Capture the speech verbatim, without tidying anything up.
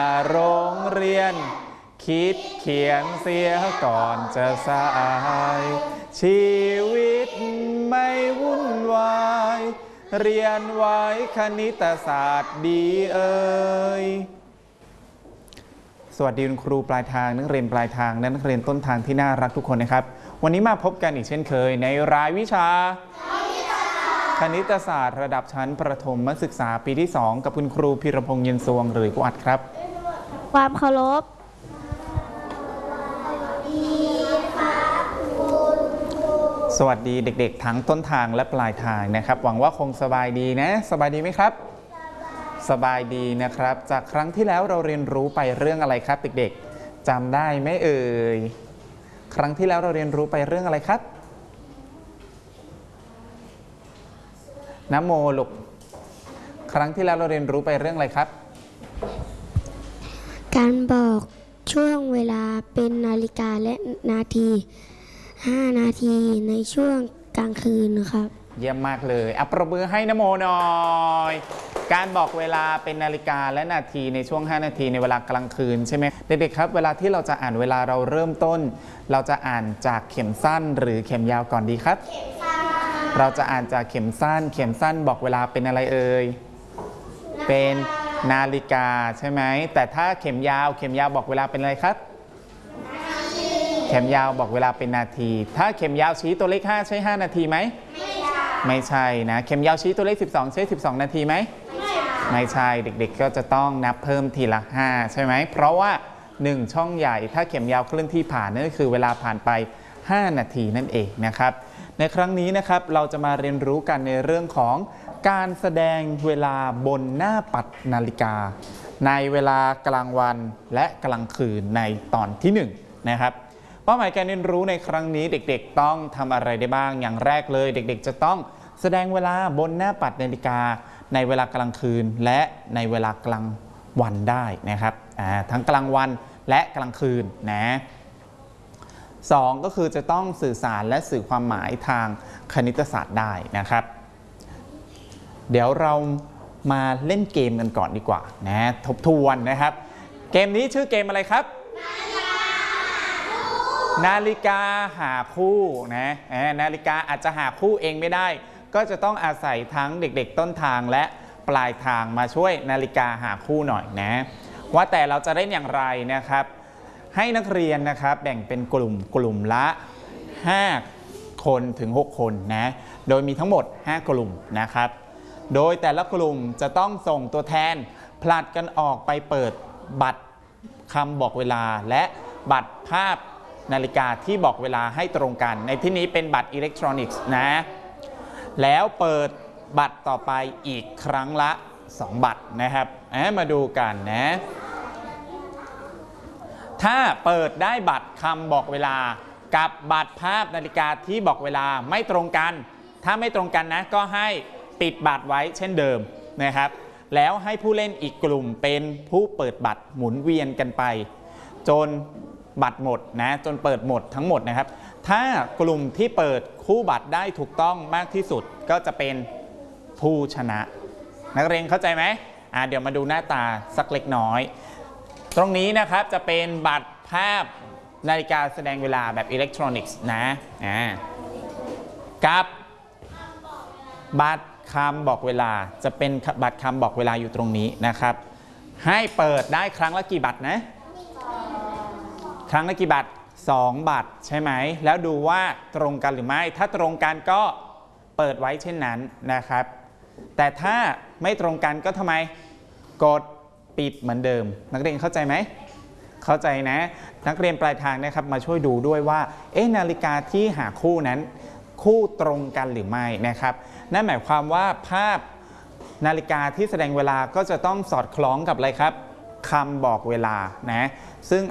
โรงเรียนคิดเขียนเสียก่อนจะสายชีวิตไม่วุ่นวายเรียนไว้คณิตศาสตร์ดีเอ่ยสวัสดีคุณครูปลายทางนักเรียนปลายทางและนักเรียนต้นทางที่น่ารักทุกคนนะครับวันนี้มาพบกันอีกเช่นเคยในรายวิชาคณิตศาสตร์ระดับชั้นประถมศึกษาปีที่สองกับคุณครูพีรพงษ์เย็นสวงหรือครูอัดครับความเคารพสวัสดีเด็กๆทั้งต้นทางและปลายทางนะครับหวังว่าคงสบายดีนะสบายดีไหมครับสบายดีนะครับจากครั้งที่แล้วเราเรียนรู้ไปเรื่องอะไรครับเด็กๆจำได้ไหมเอ่ยครั้งที่แล้วเราเรียนรู้ไปเรื่องอะไรครับนะโมลูกครั้งที่แล้วเราเรียนรู้ไปเรื่องอะไรครับการบอกช่วงเวลาเป็นนาฬิกาและนาทีห้านาทีในช่วงกลางคืนนะครับเยี่ยมมากเลยอ่ะปรบมือให้นะโมหน่อยการบอกเวลาเป็นนาฬิกาและนาทีในช่วงห้านาทีในเวลากลางคืนใช่ไหมเด็กๆครับเวลาที่เราจะอ่านเวลาเราเริ่มต้นเราจะอ่านจากเข็มสั้นหรือเข็มยาวก่อนดีครับเข็มสั้นเราจะอ่านจากเข็มสั้นเข็มสั้นบอกเวลาเป็นอะไรเอ่ยเป็นนาฬิกาใช่ไหมแต่ถ้าเข็มยาวเข็มยาวบอกเวลาเป็นอะไรครับเข็มยาวบอกเวลาเป็นนาทีถ้าเข็มยาวชี้ตัวเลขห้าใช่ห้านาทีไหมไม่ใช่ไม่ใช่นะเข็มยาวชี้ตัวเลขสิบสองใช่สิบสองนาทีไหมไม่ใช่ไม่ใช่เด็กๆก็จะต้องนับเพิ่มทีละห้าใช่ไหมเพราะว่าหนึ่งช่องใหญ่ถ้าเข็มยาวเคลื่อนที่ผ่านนั่นก็คือเวลาผ่านไปห้านาทีนั่นเองนะครับในครั้งนี้นะครับเราจะมาเรียนรู้กันในเรื่องของการแสดงเวลาบนหน้าปัดนาฬิกาในเวลากลางวันและกลางคืนในตอนที่หนึ่งนะครับเป้าหมายการเรียนรู้ในครั้งนี้เด็กๆต้องทำอะไรได้บ้างอย่างแรกเลยเด็กๆจะต้องแสดงเวลาบนหน้าปัดนาฬิกาในเวลากลางคืนและในเวลากลางวันได้นะครับทั้งกลางวันและกลางคืนนะสองก็คือจะต้องสื่อสารและสื่อความหมายทางคณิตศาสตร์ได้นะครับเดี๋ยวเรามาเล่นเกมกันก่อนดีกว่านะทบทวนนะครับเกมนี้ชื่อเกมอะไรครับนาฬิกาหาคู่นะนาฬิกาอาจจะหาคู่เองไม่ได้ก็จะต้องอาศัยทั้งเด็กๆต้นทางและปลายทางมาช่วยนาฬิกาหาคู่หน่อยนะว่าแต่เราจะเล่นอย่างไรนะครับให้นักเรียนนะครับแบ่งเป็นกลุ่มกลุ่มละห้าคนถึงหกคนนะโดยมีทั้งหมดห้ากลุ่มนะครับโดยแต่ละกลุ่มจะต้องส่งตัวแทนผลัดกันออกไปเปิดบัตรคำบอกเวลาและบัตรภาพนาฬิกาที่บอกเวลาให้ตรงกันในที่นี้เป็นบัตรอิเล็กทรอนิกส์นะแล้วเปิดบัตรต่อไปอีกครั้งละสองบัตรนะครับมาดูกันนะถ้าเปิดได้บัตรคำบอกเวลากับบัตรภาพนาฬิกาที่บอกเวลาไม่ตรงกันถ้าไม่ตรงกันนะก็ให้ปิดบัตรไว้เช่นเดิมนะครับแล้วให้ผู้เล่นอีกกลุ่มเป็นผู้เปิดบัตรหมุนเวียนกันไปจนบัตรหมดนะจนเปิดหมดทั้งหมดนะครับถ้ากลุ่มที่เปิดคู่บัตรได้ถูกต้องมากที่สุดก็จะเป็นผู้ชนะนักเรียนเข้าใจไหมอ่าเดี๋ยวมาดูหน้าตาสักเล็กน้อยตรงนี้นะครับจะเป็นบัตรภาพนาฬิกาแสดงเวลาแบบอิเล็กทรอนิกส์นะอ่ากับบัตรคำบอกเวลาจะเป็นบัตรคำบอกเวลาอยู่ตรงนี้นะครับให้เปิดได้ครั้งละกี่บัตรนะครั้งละกี่บัตรสองบัตรใช่ไหมแล้วดูว่าตรงกันหรือไม่ถ้าตรงกันก็เปิดไว้เช่นนั้นนะครับแต่ถ้าไม่ตรงกันก็ทำไมกดปิดเหมือนเดิมนักเรียนเข้าใจไหมเข้าใจนะนักเรียนปลายทางนะครับมาช่วยดูด้วยว่าเอ๊ะนาฬิกาที่หาคู่นั้นคู่ตรงกันหรือไม่นะครับนั่นหมายความว่าภาพนาฬิกาที่แสดงเวลาก็จะต้องสอดคล้องกับอะไรครับคำบอกเวลานะซึ่ง